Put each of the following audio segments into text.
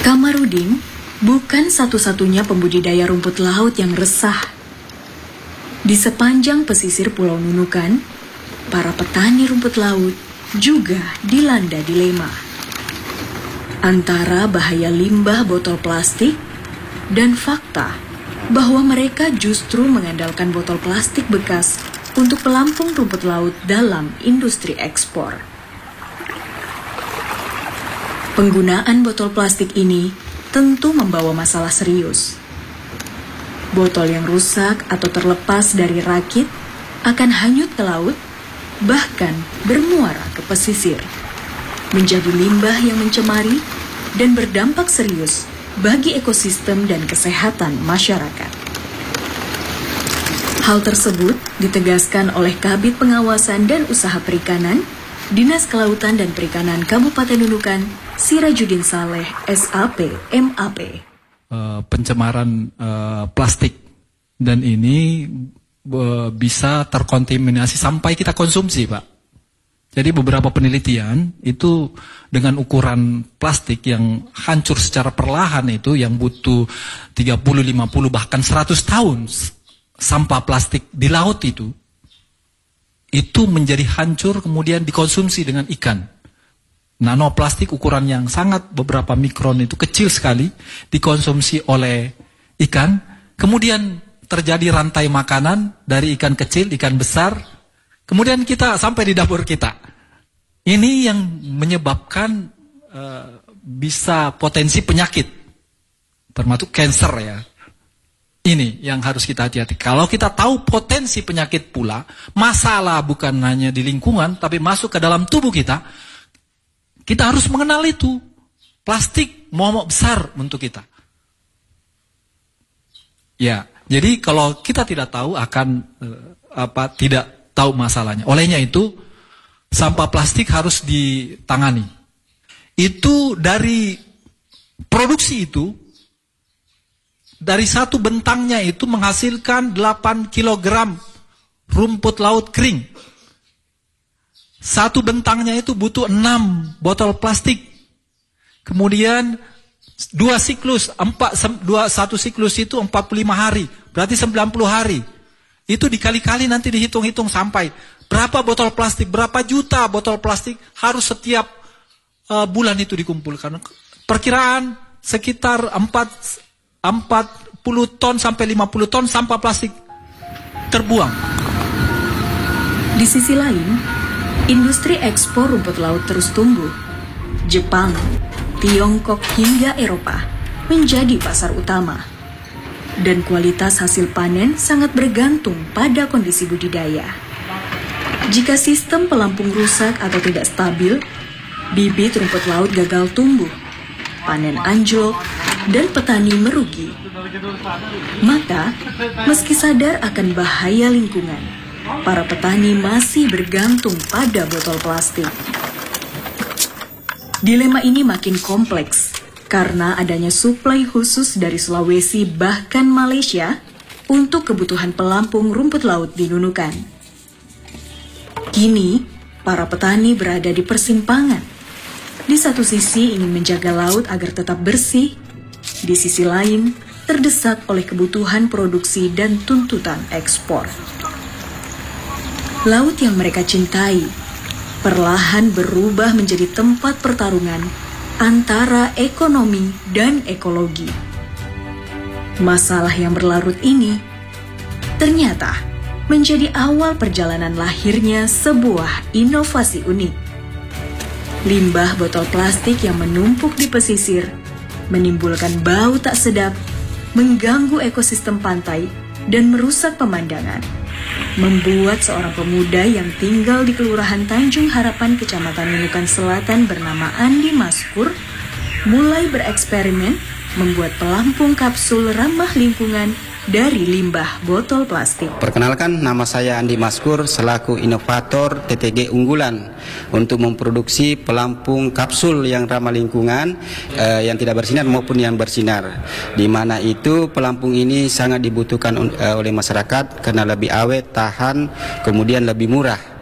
Kamarudin bukan satu-satunya pembudidaya rumput laut yang resah. Di sepanjang pesisir Pulau Nunukan, para petani rumput laut juga dilanda dilema antara bahaya limbah botol plastik dan fakta bahwa mereka justru mengandalkan botol plastik bekas untuk pelampung rumput laut dalam industri ekspor. Penggunaan botol plastik ini tentu membawa masalah serius. Botol yang rusak atau terlepas dari rakit akan hanyut ke laut, bahkan bermuara ke pesisir, menjadi limbah yang mencemari dan berdampak serius bagi ekosistem dan kesehatan masyarakat. Hal tersebut ditegaskan oleh Kabid Pengawasan dan Usaha Perikanan, Dinas Kelautan dan Perikanan Kabupaten Nunukan, Sirajuddin Saleh, SAP, MAP. Pencemaran plastik, dan ini bisa terkontaminasi sampai kita konsumsi, Pak. Jadi beberapa penelitian itu dengan ukuran plastik yang hancur secara perlahan itu yang butuh 30, 50 bahkan 100 tahun sampah plastik di laut itu menjadi hancur kemudian dikonsumsi dengan ikan. Nanoplastik ukuran yang sangat beberapa mikron itu kecil sekali dikonsumsi oleh ikan, kemudian terjadi rantai makanan dari ikan kecil, ikan besar, kemudian kita sampai di dapur kita. Ini yang menyebabkan bisa potensi penyakit, termasuk kanker ya. Ini yang harus kita hati-hati. Kalau kita tahu potensi penyakit pula, masalah bukan hanya di lingkungan, tapi masuk ke dalam tubuh kita, kita harus mengenal itu. Plastik momok besar untuk kita. Ya, jadi kalau kita tidak tahu akan tidak tahu masalahnya. Olehnya itu sampah plastik harus ditangani. Itu dari produksi itu, dari satu bentangnya itu menghasilkan 8 kg rumput laut kering. Satu bentangnya itu butuh 6 botol plastik. Kemudian satu siklus itu 45 hari, berarti 90 hari. Itu dikali-kali nanti dihitung-hitung sampai berapa botol plastik, berapa juta botol plastik harus setiap bulan itu dikumpulkan. Perkiraan sekitar 40 ton sampai 50 ton sampah plastik terbuang. Di sisi lain, industri ekspor rumput laut terus tumbuh. Jepang, Tiongkok hingga Eropa menjadi pasar utama. Dan kualitas hasil panen sangat bergantung pada kondisi budidaya. Jika sistem pelampung rusak atau tidak stabil, bibit rumput laut gagal tumbuh, panen anjlok, dan petani merugi. Maka, meski sadar akan bahaya lingkungan, para petani masih bergantung pada botol plastik. Dilema ini makin kompleks karena adanya suplai khusus dari Sulawesi bahkan Malaysia untuk kebutuhan pelampung rumput laut di Nunukan. Kini, para petani berada di persimpangan. Di satu sisi ingin menjaga laut agar tetap bersih, di sisi lain terdesak oleh kebutuhan produksi dan tuntutan ekspor. Laut yang mereka cintai perlahan berubah menjadi tempat pertarungan antara ekonomi dan ekologi. Masalah yang berlarut ini ternyata menjadi awal perjalanan lahirnya sebuah inovasi unik. Limbah botol plastik yang menumpuk di pesisir menimbulkan bau tak sedap, mengganggu ekosistem pantai, dan merusak pemandangan. Membuat seorang pemuda yang tinggal di Kelurahan Tanjung Harapan, Kecamatan Nunukan Selatan bernama Andi Maskur mulai bereksperimen membuat pelampung kapsul ramah lingkungan dari limbah botol plastik. Perkenalkan, nama saya Andi Maskur selaku inovator TTG unggulan untuk memproduksi pelampung kapsul yang ramah lingkungan, yang tidak bersinar maupun yang bersinar. Di mana itu pelampung ini sangat dibutuhkan oleh masyarakat karena lebih awet, tahan, kemudian lebih murah.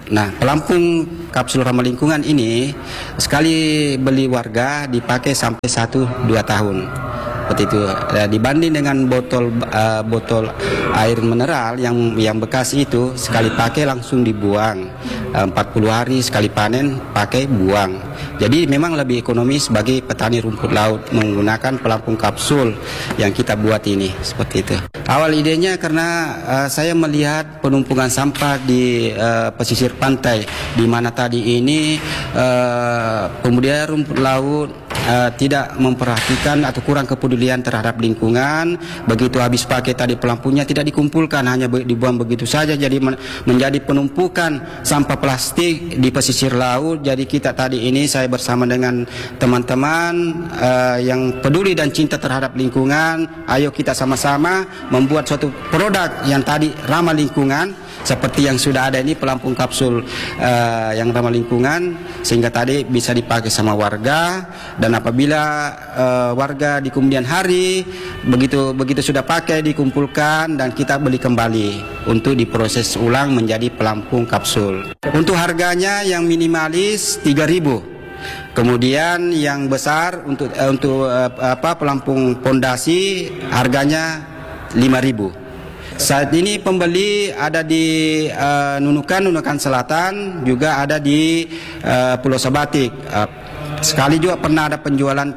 Nah, pelampung kapsul ramah lingkungan ini sekali beli warga dipakai sampai 1-2 tahun. Seperti itu. Dibanding dengan botol air mineral yang bekas itu sekali pakai langsung dibuang. 40 hari sekali panen pakai buang. Jadi memang lebih ekonomis bagi petani rumput laut menggunakan pelampung kapsul yang kita buat ini, seperti itu. Awal idenya karena saya melihat penumpukan sampah di pesisir pantai, di mana tadi ini pembudidaya rumput laut tidak memperhatikan atau kurang kepedulian terhadap lingkungan. Begitu habis pakai tadi pelampungnya tidak dikumpulkan, hanya dibuang begitu saja, jadi menjadi penumpukan sampah plastik di pesisir laut. Jadi kita tadi ini, saya bersama dengan teman-teman yang peduli dan cinta terhadap lingkungan, ayo kita sama-sama membuat suatu produk yang tadi ramah lingkungan, seperti yang sudah ada ini pelampung kapsul yang ramah lingkungan, sehingga tadi bisa dipakai sama warga. Dan apabila warga di kemudian hari begitu sudah pakai dikumpulkan dan kita beli kembali untuk diproses ulang menjadi pelampung kapsul. Untuk harganya yang minimalis 3.000. Kemudian yang besar untuk pelampung pondasi harganya 5.000. Saat ini pembeli ada di Nunukan Selatan, juga ada di Pulau Sabatik. Sekali juga pernah ada penjualan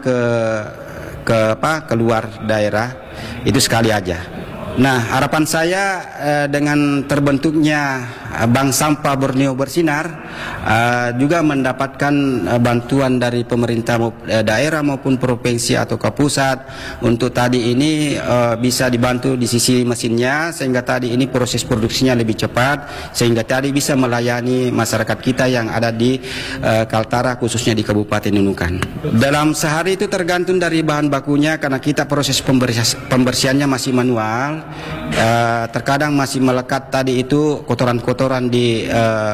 ke luar daerah, itu sekali aja. Nah, harapan saya dengan terbentuknya Bank Sampah Borneo Bersinar juga mendapatkan bantuan dari pemerintah daerah maupun provinsi atau ke pusat untuk tadi ini bisa dibantu di sisi mesinnya, sehingga tadi ini proses produksinya lebih cepat, sehingga tadi bisa melayani masyarakat kita yang ada di Kaltara, khususnya di Kabupaten Nunukan. Dalam sehari itu tergantung dari bahan bakunya, karena kita proses pembersihannya masih manual. Terkadang masih melekat tadi itu kotoran-kotoran di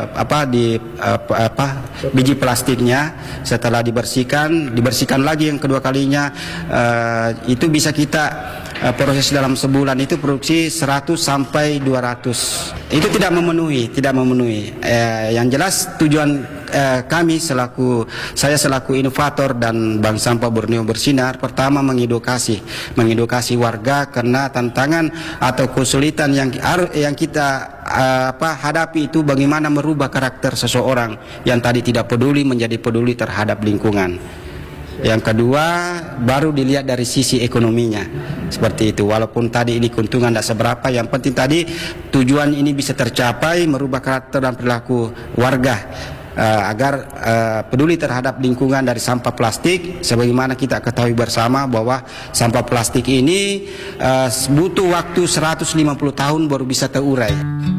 biji plastiknya. Setelah dibersihkan lagi yang kedua kalinya, itu bisa kita proses dalam sebulan itu produksi 100 sampai 200. Itu tidak memenuhi. Yang jelas tujuan saya selaku inovator dan Bank Sampah Borneo Bersinar, pertama mengedukasi warga, karena tantangan atau kesulitan yang kita hadapi itu bagaimana merubah karakter seseorang yang tadi tidak peduli menjadi peduli terhadap lingkungan. Yang kedua, baru dilihat dari sisi ekonominya, seperti itu. Walaupun tadi ini keuntungan tidak seberapa, yang penting tadi tujuan ini bisa tercapai, merubah karakter dan perilaku warga agar peduli terhadap lingkungan dari sampah plastik. Sebagaimana kita ketahui bersama bahwa sampah plastik ini butuh waktu 150 tahun baru bisa terurai.